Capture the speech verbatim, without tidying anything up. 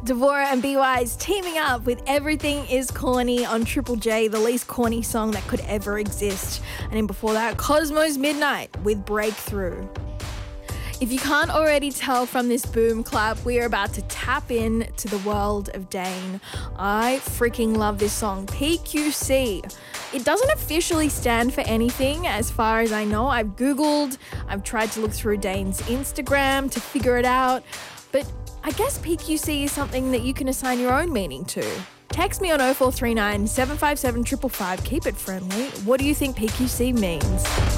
Devora and B Wise teaming up with Everything Is Corny on Triple J, the least corny song that could ever exist. And then before that, Cosmos Midnight with Breakthrough. If you can't already tell from this boom clap, we are about to tap in to the world of Dane. I freaking love this song, P Q C. It doesn't officially stand for anything as far as I know. I've Googled, I've tried to look through Dane's Instagram to figure it out, but I guess P Q C is something that you can assign your own meaning to. Text me on oh four three nine, seven five seven, five five five. Keep it friendly. What do you think P Q C means?